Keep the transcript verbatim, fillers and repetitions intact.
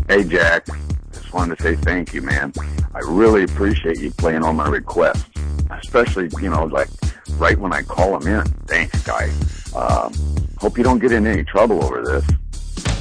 Hey, Jack. Just wanted to say thank you, man. I really appreciate you playing all my requests, especially, you know, like right when I call them in. Thanks, guy. Um, hope you don't get in any trouble over this.